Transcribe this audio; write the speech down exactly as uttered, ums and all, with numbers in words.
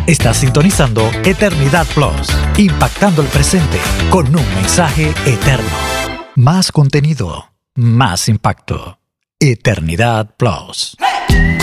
Estás sintonizando Eternidad Plus, impactando el presente con un mensaje eterno. Más contenido, más impacto. Eternidad Plus.